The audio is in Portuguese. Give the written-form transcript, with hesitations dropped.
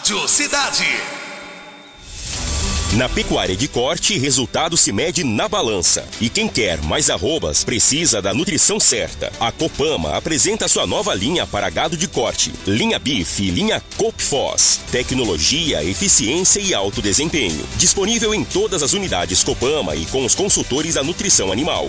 Rádio Cidade. Na pecuária de corte, resultado se mede na balança. E quem quer mais arrobas precisa da nutrição certa. A Copama apresenta sua nova linha para gado de corte. Linha Beef e linha Copfos. Tecnologia, eficiência e alto desempenho. Disponível em todas as unidades Copama e com os consultores da nutrição animal.